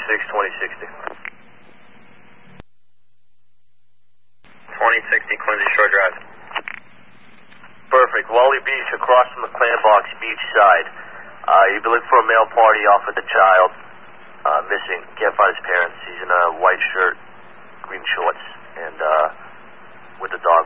2060. 2060 Quincy Shore Drive. Perfect. Wally Beach across from the Clam Box Beach side. You've been looking for a male party off with a child. Missing. Can't find his parents. He's in a white shirt, green shorts, and with the dog.